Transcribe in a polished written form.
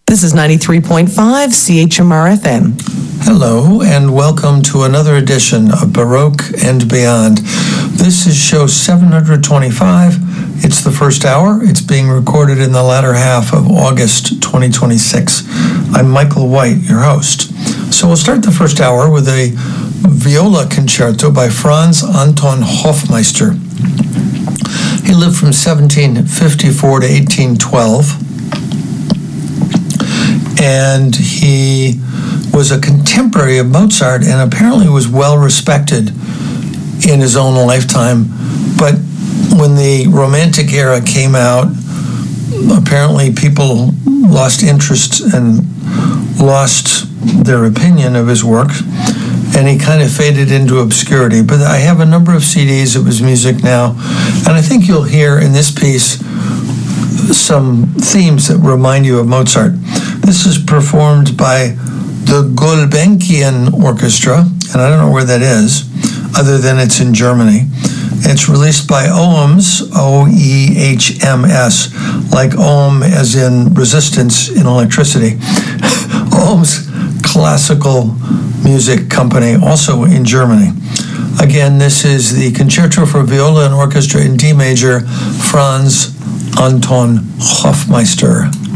This is 93.5 CHMR FM. Hello, and welcome to another edition of Baroque and Beyond. This is show 725. It's the first hour. It's being recorded in the latter half of August 2026. I'm Michael White, your host. So we'll start the first hour with a viola concerto by Franz Anton Hofmeister. He lived from 1754 to 1812. And he was a contemporary of Mozart and apparently was well respected in his own lifetime. But when the Romantic era came out, apparently people lost interest and lost their opinion of his work, and he kind of faded into obscurity. But I have a number of CDs of his music now, and I think you'll hear in this piece some themes that remind you of Mozart. This is performed by the Gulbenkian Orchestra, and I don't know where that is, other than it's in Germany. It's released by OHMS, O-E-H-M-S, like ohm as in resistance in electricity. OHMS Classical Music Company, also in Germany. Again, this is the Concerto for Viola and Orchestra in D major, Franz Anton Hofmeister.